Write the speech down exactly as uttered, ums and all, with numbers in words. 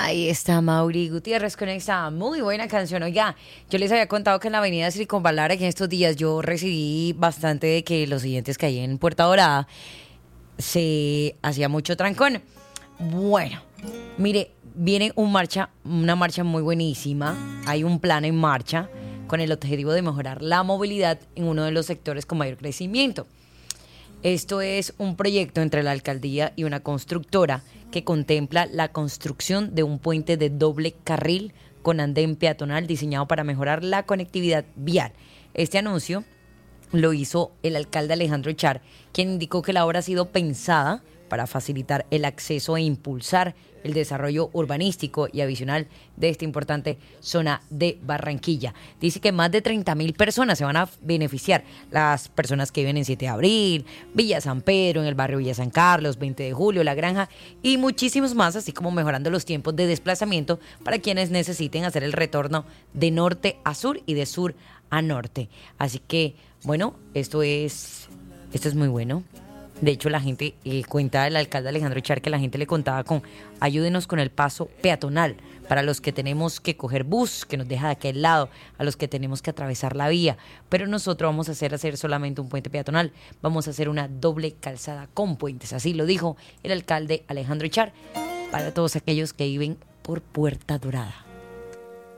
Ahí está Mauri Gutiérrez con esta muy buena canción. Oiga, yo les había contado que en la avenida Circunvalar, aquí en estos días, yo recibí bastante de que los siguientes que hay en Puerta Dorada se hacía mucho trancón. Bueno, mire, viene un marcha, una marcha muy buenísima. Hay un plan en marcha con el objetivo de mejorar la movilidad en uno de los sectores con mayor crecimiento. Esto es un proyecto entre la alcaldía y una constructora que contempla la construcción de un puente de doble carril con andén peatonal diseñado para mejorar la conectividad vial. Este anuncio lo hizo el alcalde Alejandro Echar, quien indicó que la obra ha sido pensada para facilitar el acceso e impulsar el desarrollo urbanístico y adicional de esta importante zona de Barranquilla. Dice que más de treinta mil personas se van a beneficiar. Las personas que viven en siete de abril, Villa San Pedro, en el barrio Villa San Carlos, veinte de julio, La Granja y muchísimos más, así como mejorando los tiempos de desplazamiento para quienes necesiten hacer el retorno de norte a sur y de sur a norte. Así que, bueno, esto es, esto es muy bueno. De hecho, la gente, eh, cuenta el alcalde Alejandro Echar, que la gente le contaba con ayúdenos con el paso peatonal para los que tenemos que coger bus, que nos deja de aquel lado, a los que tenemos que atravesar la vía. Pero nosotros vamos a hacer, hacer solamente un puente peatonal, vamos a hacer una doble calzada con puentes. Así lo dijo el alcalde Alejandro Echar para todos aquellos que viven por Puerta Dorada.